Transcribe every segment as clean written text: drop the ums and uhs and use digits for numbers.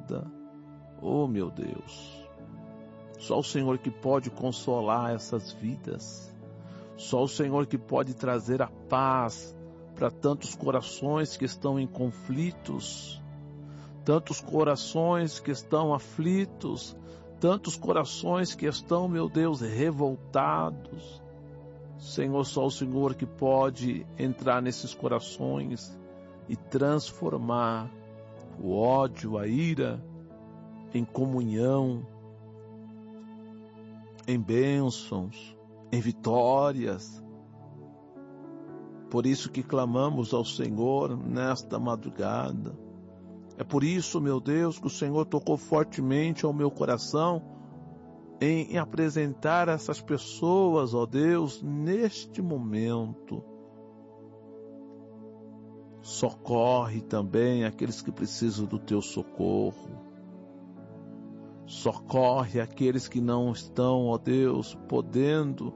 madrugada. Oh, meu Deus, só o Senhor que pode consolar essas vidas. Só o Senhor que pode trazer a paz para tantos corações que estão em conflitos, tantos corações que estão aflitos, tantos corações que estão, meu Deus, revoltados. Senhor, só o Senhor que pode entrar nesses corações e transformar o ódio, a ira, em comunhão, em bênçãos, em vitórias. Por isso que clamamos ao Senhor nesta madrugada. É por isso, meu Deus, que o Senhor tocou fortemente ao meu coração em apresentar essas pessoas, ó Deus, neste momento. Socorre também aqueles que precisam do teu socorro. Socorre aqueles que não estão, ó Deus, podendo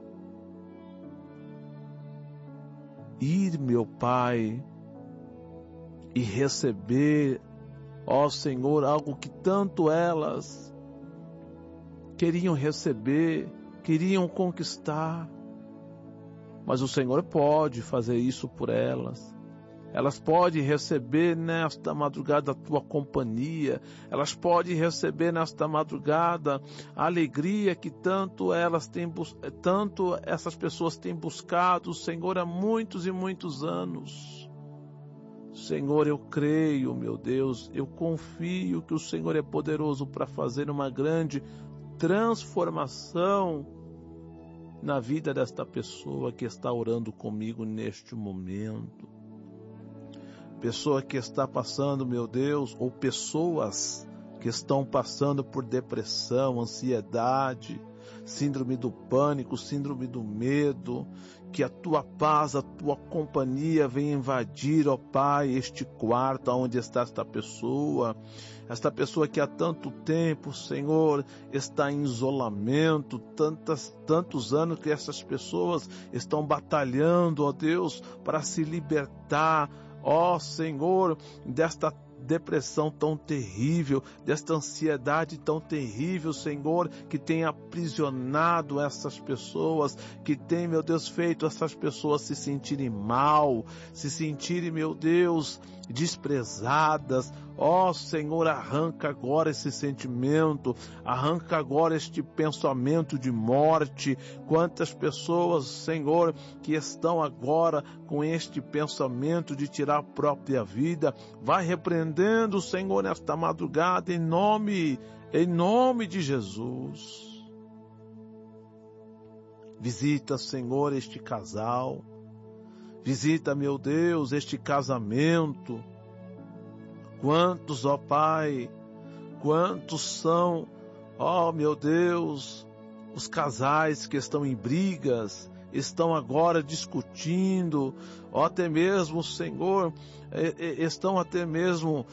ir, meu Pai, e receber, ó Senhor, algo que tanto elas queriam receber, queriam conquistar. Mas o Senhor pode fazer isso por elas. Elas podem receber nesta madrugada a tua companhia. Elas podem receber nesta madrugada a alegria que tanto essas pessoas têm buscado, Senhor, há muitos e muitos anos. Senhor, eu creio, meu Deus, eu confio que o Senhor é poderoso para fazer uma grande transformação na vida desta pessoa que está orando comigo neste momento. Pessoa que está passando, meu Deus, ou pessoas que estão passando por depressão, ansiedade, síndrome do pânico, síndrome do medo, que a tua paz, a tua companhia venha invadir, ó Pai, este quarto onde está esta pessoa que há tanto tempo, Senhor, está em isolamento, tantos anos que essas pessoas estão batalhando, ó Deus, para se libertar, ó Senhor, desta depressão tão terrível, desta ansiedade tão terrível, Senhor, que tem aprisionado essas pessoas, que tem, meu Deus, feito essas pessoas se sentirem mal, se sentirem, meu Deus, desprezadas. Ó Senhor, arranca agora esse sentimento, arranca agora este pensamento de morte. Quantas pessoas, Senhor, que estão agora com este pensamento de tirar a própria vida, vai repreendendo, Senhor, nesta madrugada, em nome de Jesus. Visita, Senhor, este casal, visita, meu Deus, este casamento. Quantos, ó Pai, quantos são, ó meu Deus, os casais que estão em brigas, estão agora discutindo, ó até mesmo, Senhor, estão até mesmo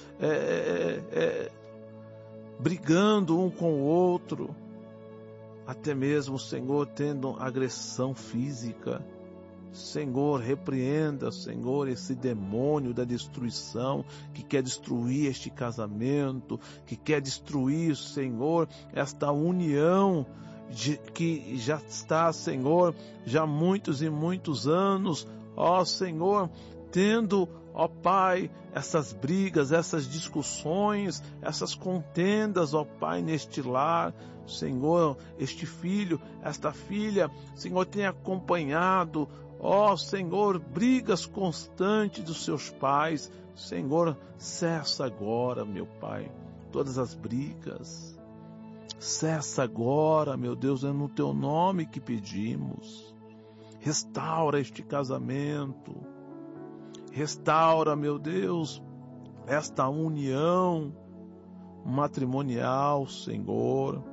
brigando um com o outro, até mesmo, Senhor, tendo agressão física. Senhor, repreenda, Senhor, esse demônio da destruição que quer destruir este casamento, que quer destruir, Senhor, esta união que já está, Senhor, já há muitos e muitos anos, ó Senhor, tendo, ó Pai, essas brigas, essas discussões, essas contendas, ó Pai, neste lar. Senhor, este filho, esta filha, Senhor, tem acompanhado, ó Senhor, brigas constantes dos seus pais. Senhor, cessa agora, meu Pai, todas as brigas. Cessa agora, meu Deus, é no teu nome que pedimos. Restaura este casamento. Restaura, meu Deus, esta união matrimonial, Senhor.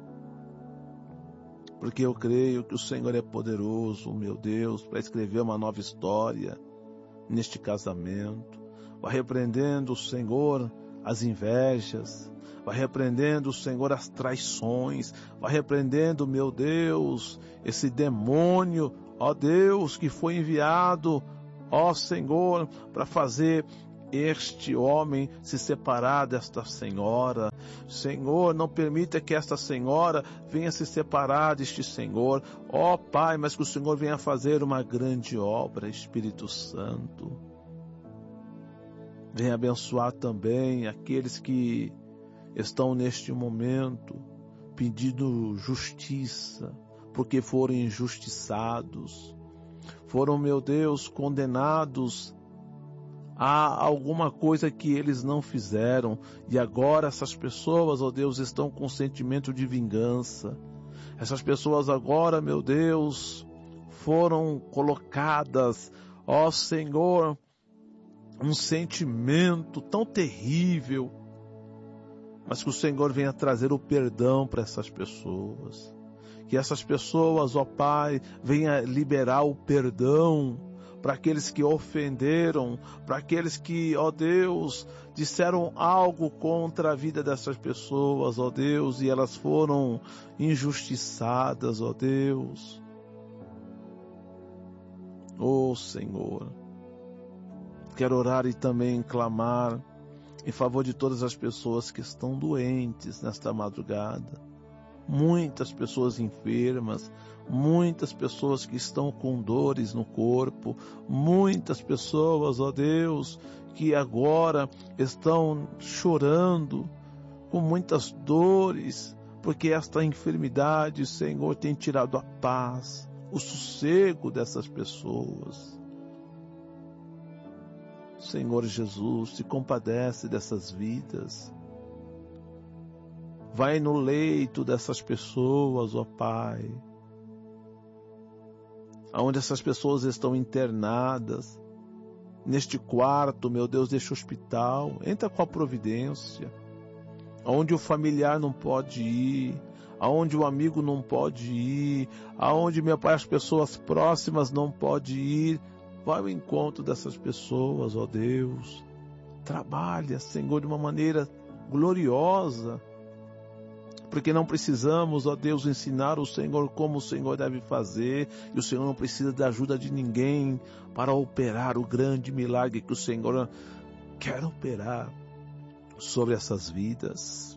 Porque eu creio que o Senhor é poderoso, meu Deus, para escrever uma nova história neste casamento. Vai repreendendo, Senhor, as invejas. Vai repreendendo, Senhor, as traições. Vai repreendendo, meu Deus, esse demônio, ó Deus, que foi enviado, ó Senhor, para fazer este homem se separar desta senhora. Senhor, não permita que esta senhora venha se separar deste Senhor. Ó Pai, mas que o Senhor venha fazer uma grande obra, Espírito Santo. Venha abençoar também aqueles que estão neste momento pedindo justiça, porque foram injustiçados. Foram, meu Deus, condenados a alguma coisa que eles não fizeram, e agora essas pessoas, ó Deus, estão com sentimento de vingança. Essas pessoas agora, meu Deus, foram colocadas, ó Senhor, um sentimento tão terrível, mas que o Senhor venha trazer o perdão para essas pessoas. Que essas pessoas, ó Pai, venha liberar o perdão para aqueles que ofenderam, para aqueles que, ó Deus, disseram algo contra a vida dessas pessoas, ó Deus, e elas foram injustiçadas, ó Deus. Ó Senhor, quero orar e também clamar em favor de todas as pessoas que estão doentes nesta madrugada. Muitas pessoas enfermas, muitas pessoas que estão com dores no corpo, muitas pessoas, ó Deus, que agora estão chorando com muitas dores, porque esta enfermidade, Senhor, tem tirado a paz, o sossego dessas pessoas. Senhor Jesus, se compadece dessas vidas. Vai no leito dessas pessoas, ó Pai, aonde essas pessoas estão internadas, neste quarto, meu Deus, deste hospital. Entra com a providência, aonde o familiar não pode ir, aonde o amigo não pode ir, aonde, meu Pai, as pessoas próximas não podem ir. Vai ao encontro dessas pessoas, ó Deus. Trabalha, Senhor, de uma maneira gloriosa, porque não precisamos, ó Deus, ensinar o Senhor como o Senhor deve fazer, e o Senhor não precisa da ajuda de ninguém para operar o grande milagre que o Senhor quer operar sobre essas vidas.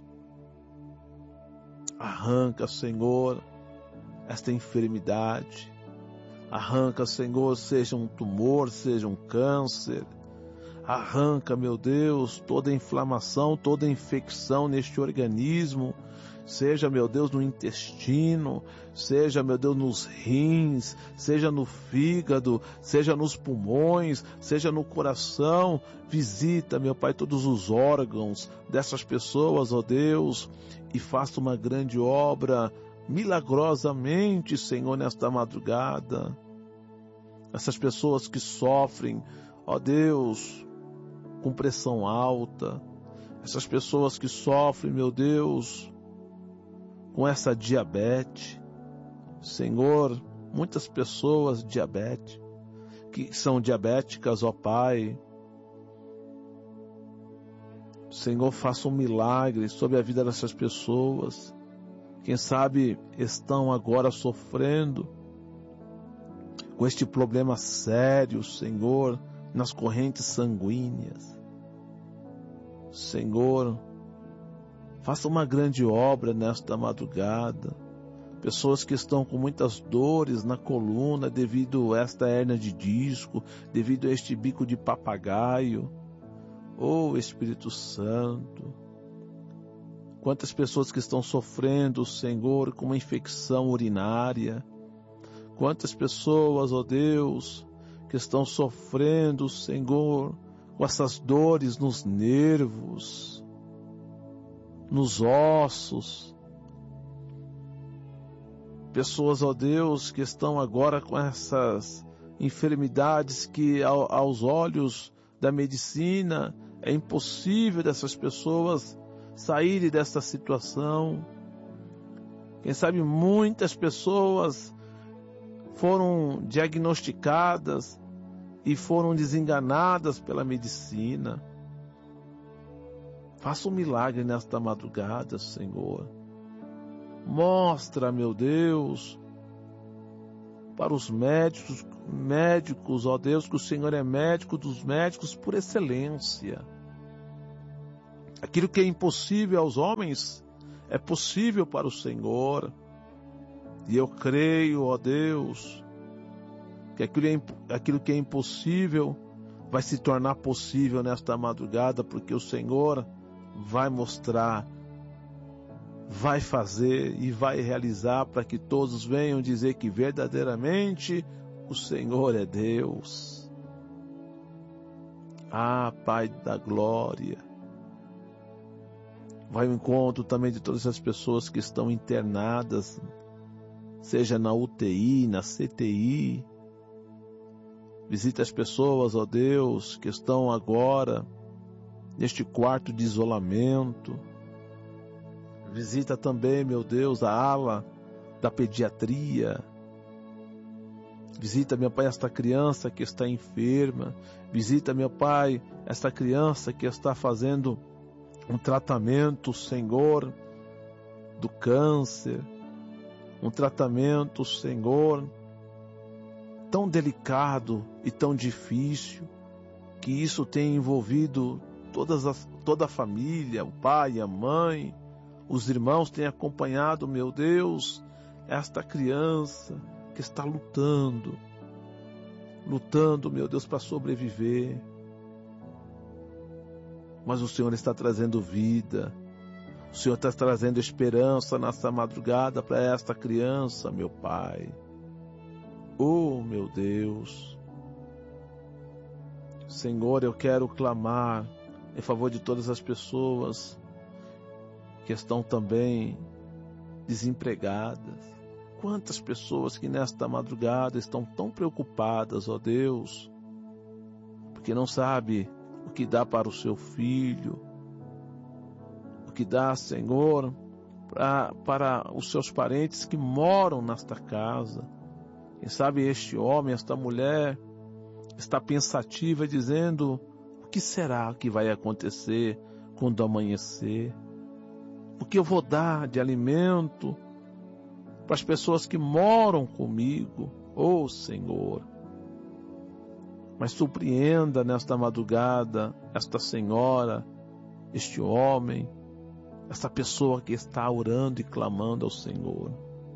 Arranca, Senhor, esta enfermidade. Arranca, Senhor, seja um tumor, seja um câncer. Arranca, meu Deus, toda inflamação, toda infecção neste organismo. Seja, meu Deus, no intestino, seja, meu Deus, nos rins, seja no fígado, seja nos pulmões, seja no coração. Visita, meu Pai, todos os órgãos dessas pessoas, ó Deus, e faça uma grande obra milagrosamente, Senhor, nesta madrugada. Essas pessoas que sofrem, ó Deus, com pressão alta, essas pessoas que sofrem, meu Deus, com essa diabetes. Senhor, muitas pessoas que são diabéticas, ó Pai. Senhor, faça um milagre sobre a vida dessas pessoas. Quem sabe estão agora sofrendo com este problema sério, Senhor, nas correntes sanguíneas. Senhor, faça uma grande obra nesta madrugada. Pessoas que estão com muitas dores na coluna devido a esta hérnia de disco, devido a este bico de papagaio. Oh, Espírito Santo, quantas pessoas que estão sofrendo, Senhor, com uma infecção urinária. Quantas pessoas, ó Deus, que estão sofrendo, Senhor, com essas dores nos nervos, nos ossos. Pessoas, ó Deus, que estão agora com essas enfermidades que aos olhos da medicina é impossível dessas pessoas saírem dessa situação. Quem sabe muitas pessoas foram diagnosticadas e foram desenganadas pela medicina. Faça um milagre nesta madrugada, Senhor. Mostra, meu Deus, para os médicos, ó Deus, que o Senhor é médico dos médicos por excelência. Aquilo que é impossível aos homens é possível para o Senhor. E eu creio, ó Deus, que aquilo que é impossível vai se tornar possível nesta madrugada, porque o Senhor vai mostrar, vai fazer e vai realizar para que todos venham dizer que verdadeiramente o Senhor é Deus. Ah, Pai da glória, vai ao encontro também de todas as pessoas que estão internadas, seja na UTI, na CTI. Visita as pessoas, ó Deus, que estão agora neste quarto de isolamento. Visita também, meu Deus, a ala da pediatria. Visita, meu Pai, esta criança que está enferma. Visita, meu Pai, esta criança que está fazendo um tratamento, Senhor, do câncer. Um tratamento, Senhor, tão delicado e tão difícil, que isso tem envolvido toda a família, o pai, a mãe, os irmãos têm acompanhado, meu Deus, esta criança que está lutando, meu Deus, para sobreviver. Mas o Senhor está trazendo vida, o Senhor está trazendo esperança nessa madrugada para esta criança, meu Pai. Oh, meu Deus. Senhor, eu quero clamar em favor de todas as pessoas que estão também desempregadas. Quantas pessoas que nesta madrugada estão tão preocupadas, ó Deus, porque não sabe o que dá para o seu filho, o que dá, Senhor, para os seus parentes que moram nesta casa. Quem sabe este homem, esta mulher, está pensativa dizendo: o que será que vai acontecer quando amanhecer? O que eu vou dar de alimento para as pessoas que moram comigo? Oh, Senhor! Mas surpreenda nesta madrugada esta senhora, este homem, esta pessoa que está orando e clamando ao Senhor.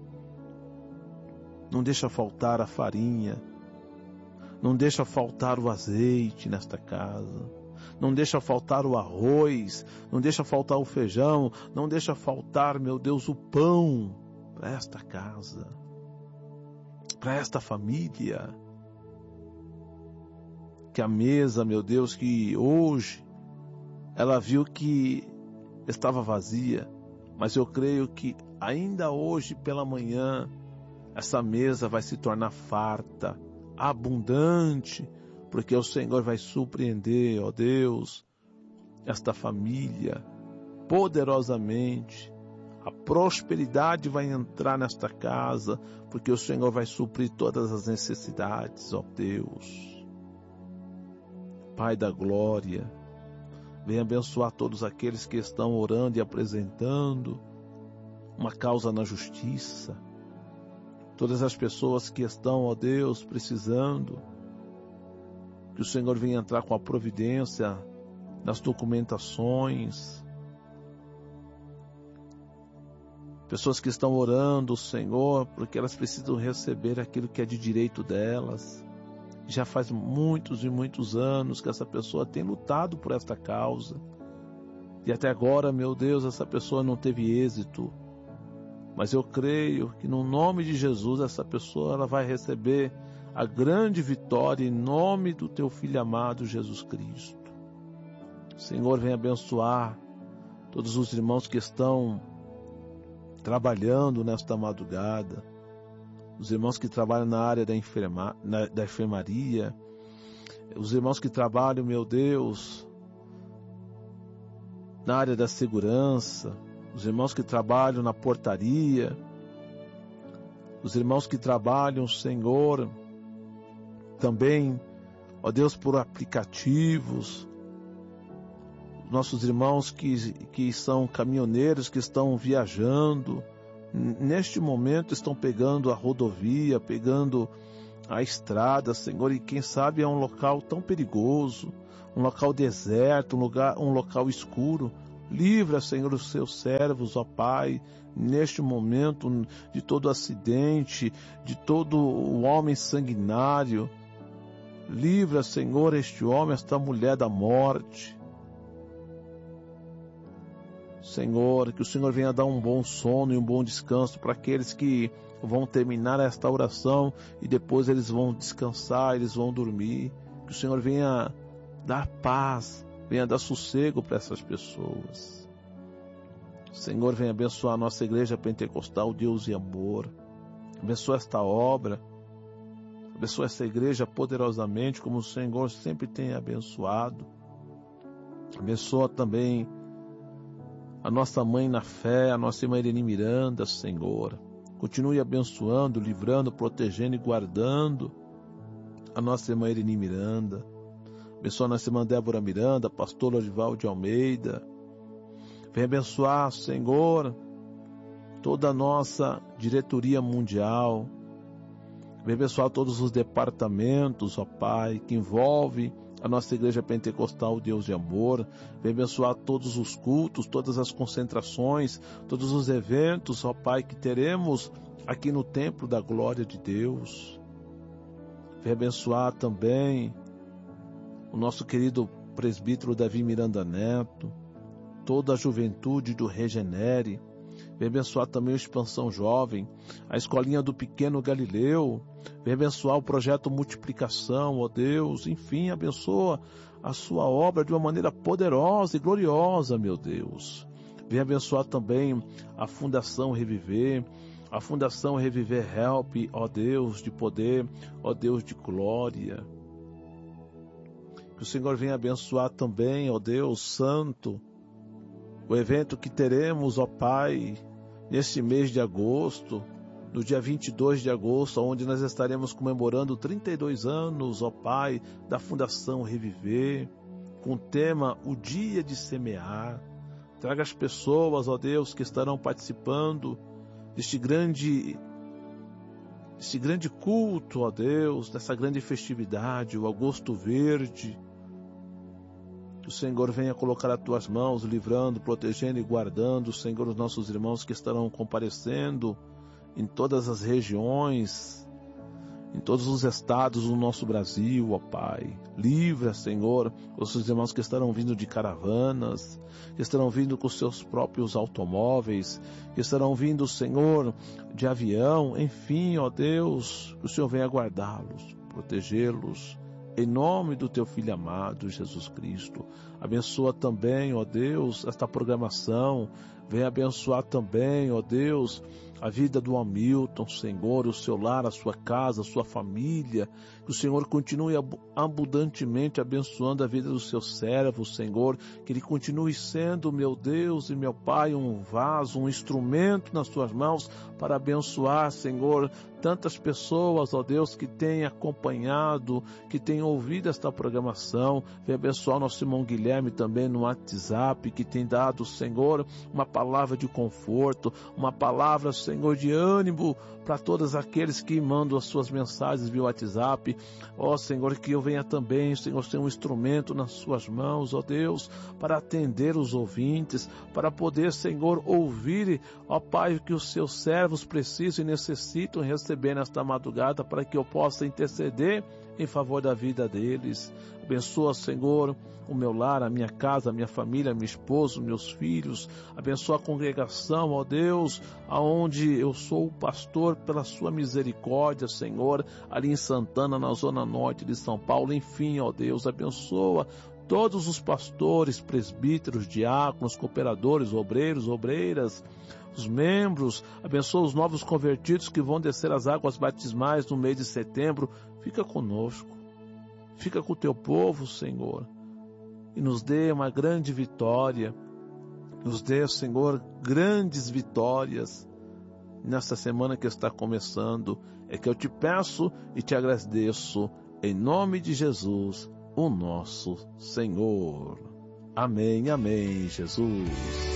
Não deixa faltar a farinha, não deixa faltar o azeite nesta casa, não deixa faltar o arroz, não deixa faltar o feijão, não deixa faltar, meu Deus, o pão para esta casa, para esta família. Que a mesa, meu Deus, que hoje ela viu que estava vazia, mas eu creio que ainda hoje pela manhã essa mesa vai se tornar farta, abundante, porque o Senhor vai surpreender, ó Deus, esta família poderosamente. A prosperidade vai entrar nesta casa, porque o Senhor vai suprir todas as necessidades, ó Deus. Pai da glória, venha abençoar todos aqueles que estão orando e apresentando uma causa na justiça. Todas as pessoas que estão, ó Deus, precisando, que o Senhor venha entrar com a providência nas documentações. Pessoas que estão orando, Senhor, porque elas precisam receber aquilo que é de direito delas. Já faz muitos e muitos anos que essa pessoa tem lutado por esta causa. E até agora, meu Deus, essa pessoa não teve êxito. Mas eu creio que no nome de Jesus, essa pessoa ela vai receber a grande vitória em nome do teu Filho amado, Jesus Cristo. Senhor, venha abençoar todos os irmãos que estão trabalhando nesta madrugada. Os irmãos que trabalham na área da enfermaria, os irmãos que trabalham, meu Deus, na área da segurança, os irmãos que trabalham na portaria, os irmãos que trabalham, Senhor, também, ó Deus, por aplicativos, nossos irmãos que são caminhoneiros, que estão viajando neste momento estão pegando a rodovia, pegando a estrada, Senhor, e quem sabe é um local tão perigoso, um local deserto, um local escuro. Livra, Senhor, os seus servos, ó Pai, neste momento de todo acidente, de todo o homem sanguinário. Livra, Senhor, este homem, esta mulher da morte. Senhor, que o Senhor venha dar um bom sono e um bom descanso para aqueles que vão terminar esta oração e depois eles vão descansar, eles vão dormir. Que o Senhor venha dar paz, venha dar sossego para essas pessoas. Senhor, venha abençoar a nossa igreja pentecostal, Deus e amor. Abençoa esta obra. Abençoa esta igreja poderosamente, como o Senhor sempre tem abençoado. Abençoa também a nossa mãe na fé, a nossa irmã Irene Miranda, Senhor. Continue abençoando, livrando, protegendo e guardando a nossa irmã Irene Miranda. Abençoa a nossa irmã Débora Miranda, pastor Lorival de Almeida. Vem abençoar, Senhor, toda a nossa diretoria mundial. Vem abençoar todos os departamentos, ó Pai, que envolve a nossa igreja pentecostal, Deus de amor. Vem abençoar todos os cultos, todas as concentrações, todos os eventos, ó Pai, que teremos aqui no templo da glória de Deus. Vem abençoar também o nosso querido presbítero Davi Miranda Neto, toda a juventude do Regenere. Vem abençoar também o Expansão Jovem, a escolinha do Pequeno Galileu. Vem abençoar o projeto Multiplicação, ó Deus. Enfim, abençoa a sua obra de uma maneira poderosa e gloriosa, meu Deus. Vem abençoar também a Fundação Reviver, a Fundação Reviver Help, ó Deus de poder, ó Deus de glória. Que o Senhor venha abençoar também, ó Deus Santo, o evento que teremos, ó Pai, neste mês de agosto, no dia 22 de agosto, onde nós estaremos comemorando 32 anos, ó Pai, da Fundação Reviver, com o tema O Dia de Semear. Traga as pessoas, ó Deus, que estarão participando deste grande culto, ó Deus, dessa grande festividade, o Agosto Verde. Que o Senhor venha colocar as tuas mãos, livrando, protegendo e guardando, Senhor, os nossos irmãos que estarão comparecendo em todas as regiões, em todos os estados do nosso Brasil, ó Pai. Livra, Senhor, os seus irmãos que estarão vindo de caravanas, que estarão vindo com seus próprios automóveis, que estarão vindo, Senhor, de avião, enfim, ó Deus, que o Senhor venha guardá-los, protegê-los, em nome do teu Filho amado, Jesus Cristo. Abençoa também, ó Deus, esta programação. Vem abençoar também, ó Deus, a vida do Hamilton, Senhor, o seu lar, a sua casa, a sua família. Que o Senhor continue abundantemente abençoando a vida dos seus servos, Senhor. Que ele continue sendo, meu Deus e meu Pai, um vaso, um instrumento nas tuas mãos para abençoar, Senhor, tantas pessoas, ó Deus, que têm acompanhado, que têm ouvido esta programação. Vem abençoar o nosso irmão Guilherme também no WhatsApp, que tem dado, Senhor, uma palavra de conforto, uma palavra, Senhor, de ânimo para todos aqueles que mandam as suas mensagens via WhatsApp. Ó Senhor, que eu venha também, Senhor, ser um instrumento nas suas mãos, ó Deus, para atender os ouvintes, para poder, Senhor, ouvir, ó Pai, o que os seus servos precisam e necessitam receber nesta madrugada, para que eu possa interceder em favor da vida deles. Abençoa, Senhor, o meu lar, a minha casa, a minha família, minha esposa, meus filhos. Abençoa a congregação, ó Deus, aonde eu sou o pastor, pela sua misericórdia, Senhor, ali em Santana, na zona norte de São Paulo. Enfim, ó Deus, abençoa todos os pastores, presbíteros, diáconos, cooperadores, obreiros, obreiras, os membros. Abençoa os novos convertidos que vão descer as águas batismais no mês de setembro. Fica conosco, fica com o teu povo, Senhor, e nos dê uma grande vitória. Nos dê, Senhor, grandes vitórias nesta semana que está começando. É que eu te peço e te agradeço, em nome de Jesus, o nosso Senhor. Amém, amém, Jesus.